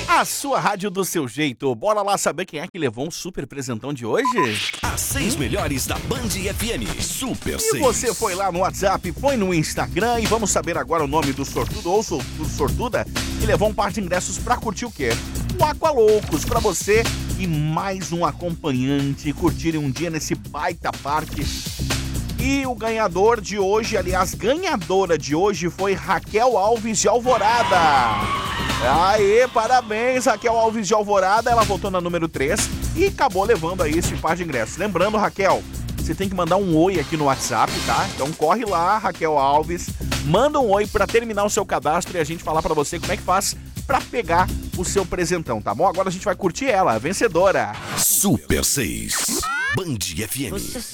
A sua rádio do seu jeito. Bora lá saber quem é que levou um super presentão de hoje? As 6 melhores da Band FM. Super 6. E você foi lá no WhatsApp, põe no Instagram e vamos saber agora o nome do sortudo ou sortuda que levou um par de ingressos pra curtir o quê? O Aqualoucos, pra você e mais um acompanhante curtirem um dia nesse baita parque. E o ganhador de hoje, aliás, ganhadora de hoje foi Raquel Alves de Alvorada. Aê, parabéns, Raquel Alves de Alvorada. Ela voltou na número 3 e acabou levando aí esse par de ingressos. Lembrando, Raquel, você tem que mandar um oi aqui no WhatsApp, tá? Então corre lá, Raquel Alves, manda um oi pra terminar o seu cadastro e a gente falar pra você como é que faz pra pegar o seu presentão, tá bom? Agora a gente vai curtir ela, a vencedora. Super 6. Band FM.